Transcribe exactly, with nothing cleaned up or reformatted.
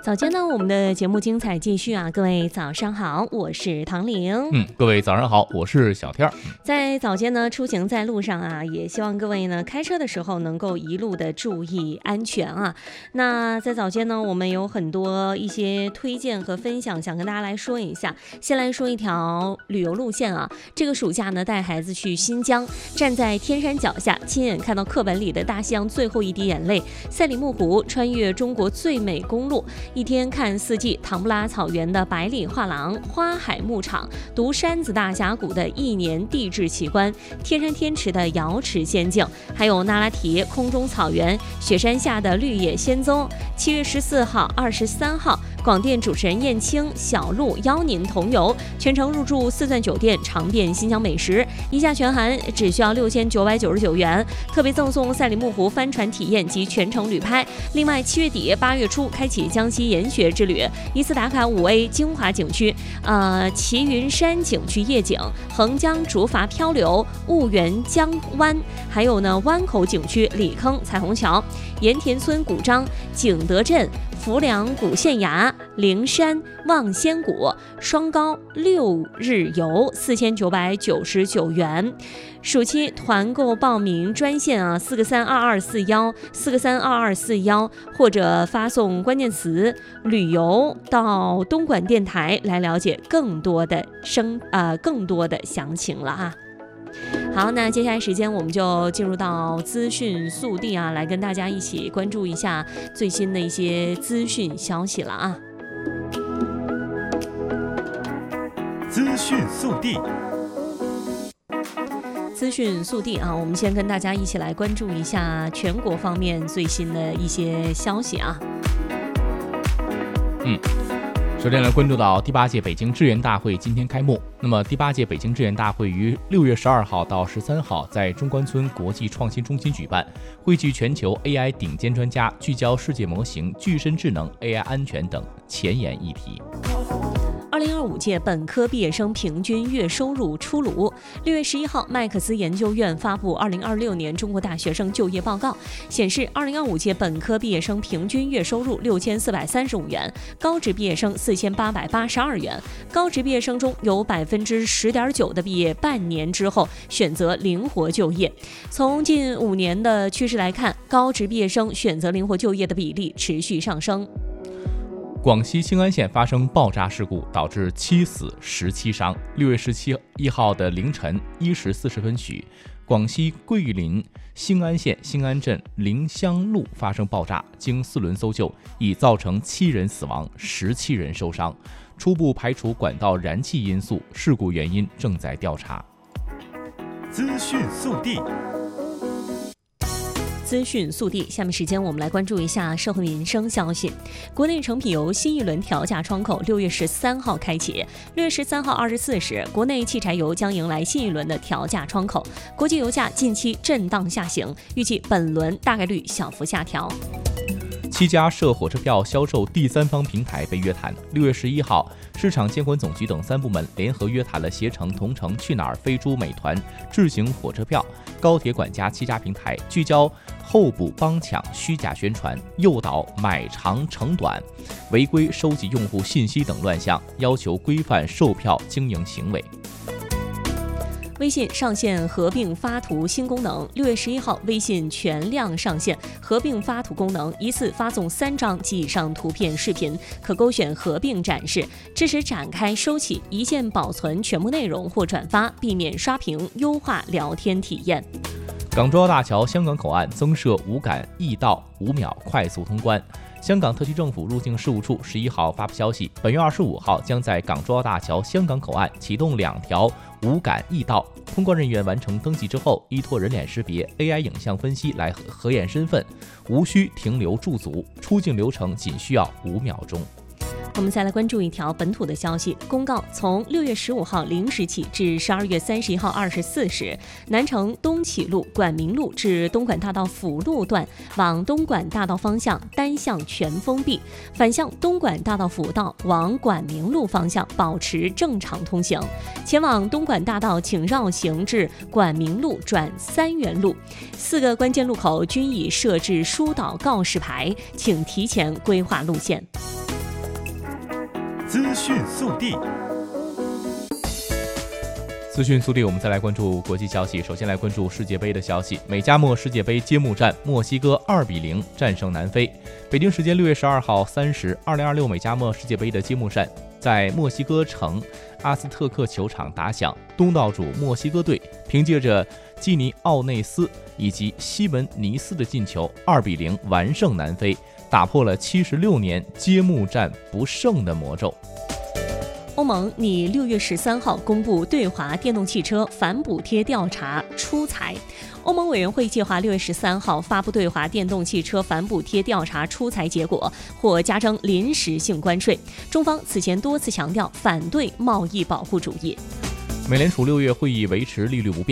早间呢，我们的节目精彩继续啊！各位早上好，我是唐玲。 嗯，各位早上好，我是小天儿。 在早间呢，出行在路上啊，也希望各位呢开车的时候能够一路的注意安全啊。那在早间呢，我们有很多一些推荐和分享，想跟大家来说一下。先来说一条旅游路线啊，这个暑假呢，带孩子去新疆，站在天山脚下，亲眼看到课本里的大西洋最后一滴眼泪，赛里木湖穿越中国最美公路。一天看四季，唐布拉草原的百里画廊，花海牧场，独山子大峡谷的一年地质奇观，天山天池的瑶池仙境，还有那拉提空中草原，雪山下的绿野仙踪。七月十四号、二十三号，广电主持人燕青、小鹿邀您同游，全程入住四钻酒店，尝遍新疆美食，一价全含，只需要六千九百九十九元，特别赠送赛里木湖帆船体验及全程旅拍。另外，七月底八月初开启江西研学之旅，一次打卡五 A 精华景区，呃，齐云山景区夜景，横江竹筏漂流，婺源江湾，还有呢湾口景区李坑彩虹桥，盐田村古张，景德镇浮梁古县崖，灵山望仙谷，双高六日游四千九百九十九元。暑期团购报名专线啊，四个三二二四幺，四个三二二四幺，或者发送关键词旅游到东莞电台来了解更多的生呃更多的详情了啊。好，那接下来时间我们就进入到资讯速递啊，来跟大家一起关注一下最新的一些资讯消息了啊。 资讯速递。 资讯速递啊，我们先跟大家一起来关注一下全国方面最新的一些消息啊。 嗯，首先来关注到第八届北京支援大会今天开幕。那么第八届北京支援大会于六月十二号到十三号在中关村国际创新中心举办，汇聚全球 A I 顶尖专家，聚焦世界模型、具身智能、A I 安全等前沿议题。 二零二五届本科毕业生平均月收入出炉。六月十一号，麦克斯研究院发布二零二六年中国大学生就业报告，显示二零二五届本科毕业生平均月收入六千四百三十五元，高职毕业生四千八百八十二元。高职毕业生中有百分之十点九的毕业半年之后选择灵活就业。从近五年的趋势来看，高职毕业生选择灵活就业的比例持续上升。 广西兴安县发生爆炸事故，导致七死十七伤。六月十七号的凌晨一时四十分许，广西桂林兴安县兴安镇凌香路发生爆炸，经四轮搜救，已造成七人死亡，十七人受伤。初步排除管道燃气因素，事故原因正在调查。 资讯速递。 资讯速递，下面时间我们来关注一下社会民生消息。国内成品油新一轮调价窗口六月十三号开启，六月十三号二十四时，国内汽柴油将迎来新一轮的调价窗口。国际油价近期震荡下行，预计本轮大概率小幅下调。 七家涉火车票销售第三方平台被约谈。六月十一号，市场监管总局等三部门联合约谈了携程、同程、去哪儿、飞猪、美团、智行火车票、高铁管家七家平台，聚焦候补帮抢、虚假宣传、诱导买长乘短、违规收集用户信息等乱象，要求规范售票经营行为。 微信上线合并发图新功能。六月十一号，微信全量上线合并发图功能，一次发送三张及以上图片、视频，可勾选合并展示，支持展开、收起、一键保存全部内容或转发，避免刷屏，优化聊天体验。 港珠澳大桥香港口岸增设无感易到五秒快速通关。香港特区政府入境事务处十一号发布消息，本月二十五号将在港珠澳大桥香港口岸启动两条无感易到，通关人员完成登记之后，依托人脸识别、A I 影像分析来核验身份，无需停留驻足，出境流程仅需要五秒钟。 我们再来关注一条本土的消息。公告：从六月十五号零时起至十二月三十一号二十四时，南城东启路、管明路至东莞大道辅路段往东莞大道方向单向全封闭，反向东莞大道辅道往管明路方向保持正常通行。前往东莞大道请绕行至管明路转三元路。四个关键路口均已设置疏导告示牌，请提前规划路线。 资讯速递。 资讯速递，我们再来关注国际消息。首先来关注世界杯的消息。美加墨世界杯揭幕战，墨西哥二比零战胜南非。北京时间六月十二号三时，二零二六美加墨世界杯的揭幕战在墨西哥城阿斯特克球场打响。东道主墨西哥队凭借着基尼奥内斯以及西门尼斯的进球，二比零完胜南非，打破了七十六年揭幕战不胜的魔咒。 欧盟拟六月十三号公布对华电动汽车反补贴调查出材。欧盟委员会计划六月十三号发布对华电动汽车反补贴调查出材结果，或加征临时性关税。中方此前多次强调反对贸易保护主义。 美联储六月会议维持利率不变。